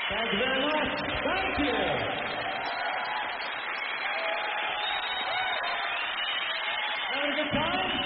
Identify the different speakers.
Speaker 1: Thank you very much. Thank you. Having a good time?